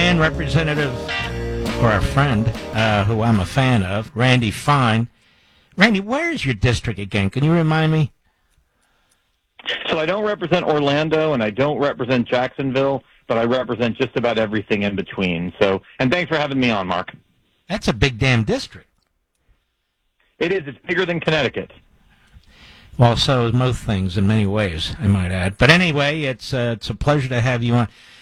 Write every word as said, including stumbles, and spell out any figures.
man, Representative, or a friend, uh, who I'm a fan of, Randy Fine. Randy, where is your district again? Can you remind me? So I don't represent Orlando, and I don't represent Jacksonville, but I represent just about everything in between. So, and thanks for having me on, Mark. That's a big damn district. It is. It's bigger than Connecticut. Well, so is most things in many ways, I might add. But anyway, it's uh, it's a pleasure to have you on.